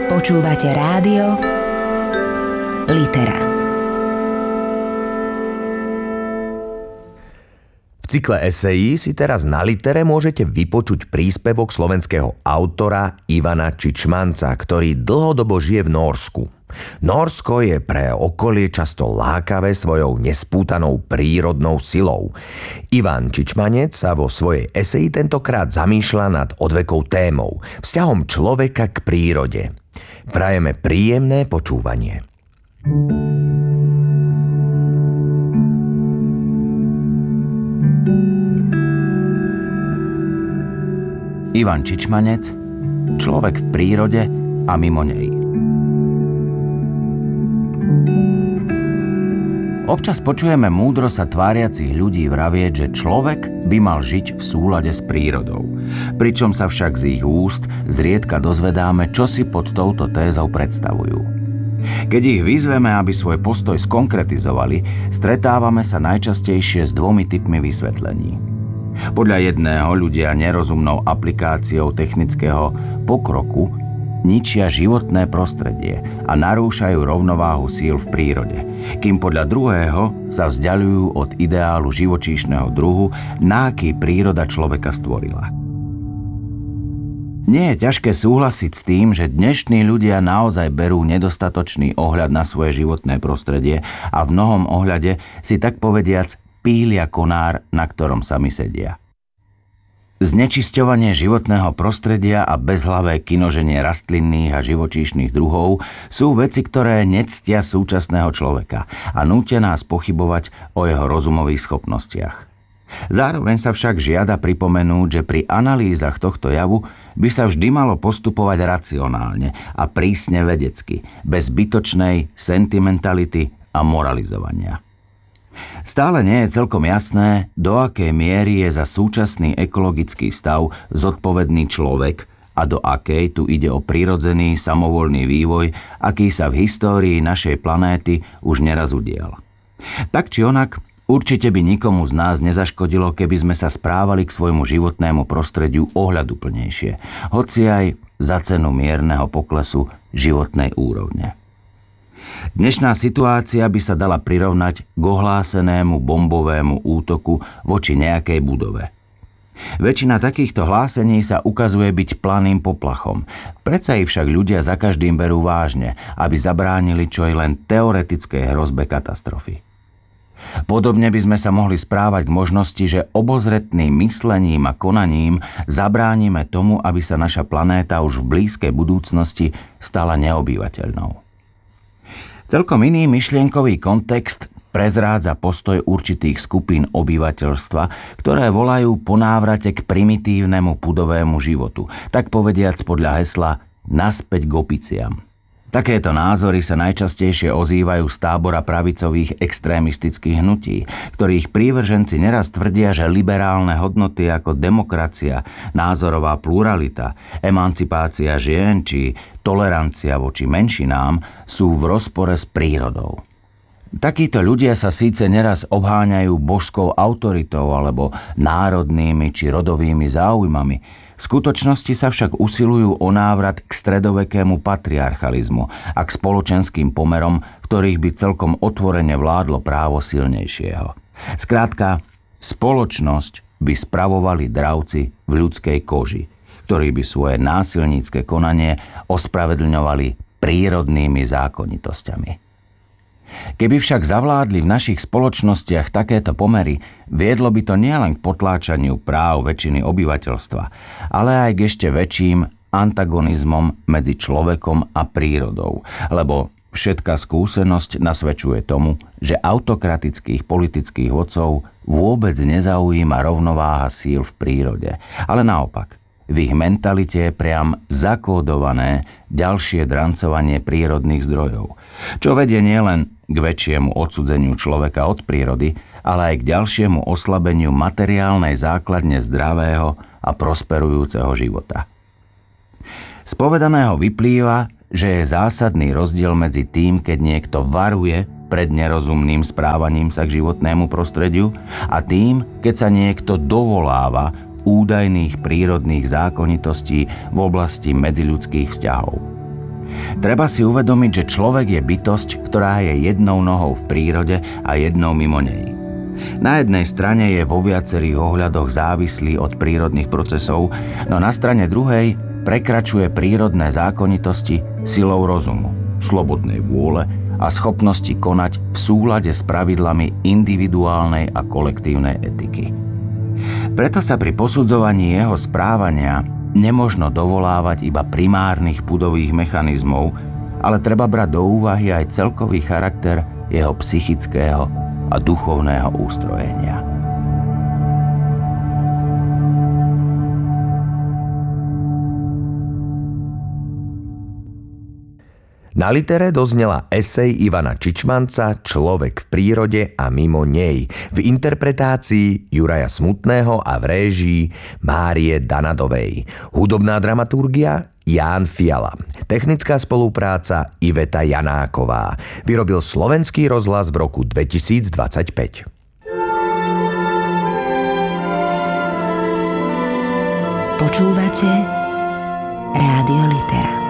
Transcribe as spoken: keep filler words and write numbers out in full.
Počúvate rádio Litera. V cykle esejí si teraz na Litere môžete vypočuť príspevok slovenského autora Ivana Čičmanca, ktorý dlhodobo žije v Nórsku. Nórsko je pre okolie často lákavé svojou nespútanou prírodnou silou. Ivan Čičmanec sa vo svojej eseji tentokrát zamýšľa nad odvekou témou, vzťahom človeka k prírode. Prajeme príjemné počúvanie. Ivan Čičmanec, človek v prírode a mimo nej. Občas počujeme múdro sa tváriacich ľudí vravieť, že človek by mal žiť v súlade s prírodou. Pričom sa však z ich úst zriedka dozvedáme, čo si pod touto tézou predstavujú. Keď ich vyzveme, aby svoj postoj skonkretizovali, stretávame sa najčastejšie s dvomi typmi vysvetlení. Podľa jedného ľudia nerozumnou aplikáciou technického pokroku ničia životné prostredie a narúšajú rovnováhu síl v prírode, kým podľa druhého sa vzdialujú od ideálu živočíšneho druhu, na aký príroda človeka stvorila. Nie je ťažké súhlasiť s tým, že dnešní ľudia naozaj berú nedostatočný ohľad na svoje životné prostredie a v mnohom ohľade si tak povediac pília konár, na ktorom sami sedia. Znečisťovanie životného prostredia a bezhlavé kinoženie rastlinných a živočíšnych druhov sú veci, ktoré nectia súčasného človeka a nútia nás pochybovať o jeho rozumových schopnostiach. Zároveň sa však žiada pripomenúť, že pri analýzach tohto javu by sa vždy malo postupovať racionálne a prísne vedecky, bez zbytočnej sentimentality a moralizovania. Stále nie je celkom jasné, do akej miery je za súčasný ekologický stav zodpovedný človek a do akej tu ide o prirodzený samovoľný vývoj, aký sa v histórii našej planéty už neraz udial. Tak či onak, určite by nikomu z nás nezaškodilo, keby sme sa správali k svojmu životnému prostrediu ohľaduplnejšie, hoci aj za cenu mierneho poklesu životnej úrovne. Dnešná situácia by sa dala prirovnať k ohlásenému bombovému útoku voči nejakej budove. Väčšina takýchto hlásení sa ukazuje byť planým poplachom. Predsa ich však ľudia za každým berú vážne, aby zabránili čo i len teoretickej hrozbe katastrofy. Podobne by sme sa mohli správať k možnosti, že obozretným myslením a konaním zabránime tomu, aby sa naša planéta už v blízkej budúcnosti stala neobyvateľnou. Celkom iný myšlienkový kontext prezrádza postoj určitých skupín obyvateľstva, ktoré volajú po návrate k primitívnemu pudovému životu, tak povediac podľa hesla naspäť k opiciam. Takéto názory sa najčastejšie ozývajú z tábora pravicových extrémistických hnutí, ktorých prívrženci neraz tvrdia, že liberálne hodnoty ako demokracia, názorová pluralita, emancipácia žien či tolerancia voči menšinám sú v rozpore s prírodou. Takíto ľudia sa síce neraz obháňajú božskou autoritou alebo národnými či rodovými záujmami, v skutočnosti sa však usilujú o návrat k stredovekému patriarchalizmu a k spoločenským pomerom, v ktorých by celkom otvorene vládlo právo silnejšieho. Skrátka, spoločnosť by spravovali dravci v ľudskej koži, ktorí by svoje násilnícke konanie ospravedlňovali prírodnými zákonitosťami. Keby však zavládli v našich spoločnostiach takéto pomery, viedlo by to nielen k potláčaniu práv väčšiny obyvateľstva, ale aj k ešte väčším antagonizmom medzi človekom a prírodou, lebo všetká skúsenosť nasvedčuje tomu, že autokratických politických vodcov vôbec nezaujíma rovnováha síl v prírode, ale naopak, v ich mentalite je priam zakódované ďalšie drancovanie prírodných zdrojov, čo vedie nielen k väčšiemu odsudzeniu človeka od prírody, ale aj k ďalšiemu oslabeniu materiálnej základne zdravého a prosperujúceho života. Z povedaného vyplýva, že je zásadný rozdiel medzi tým, keď niekto varuje pred nerozumným správaním sa k životnému prostrediu a tým, keď sa niekto dovoláva údajných prírodných zákonitostí v oblasti medziľudských vzťahov. Treba si uvedomiť, že človek je bytosť, ktorá je jednou nohou v prírode a jednou mimo nej. Na jednej strane je vo viacerých ohľadoch závislý od prírodných procesov, no na strane druhej prekračuje prírodné zákonitosti silou rozumu, slobodnej vôle a schopnosti konať v súlade s pravidlami individuálnej a kolektívnej etiky. Preto sa pri posudzovaní jeho správania nemožno dovolávať iba primárnych pudových mechanizmov, ale treba brať do úvahy aj celkový charakter jeho psychického a duchovného ústrojenia. Na litere doznela esej Ivana Čičmanca Človek v prírode a mimo nej v interpretácii Juraja Smutného a v réžii Márie Danadovej. Hudobná dramaturgia Ján Fiala. Technická spolupráca Iveta Janáková. Vyrobil Slovenský rozhlas v roku dvetisícdvadsaťpäť. Počúvate Rádio Litera.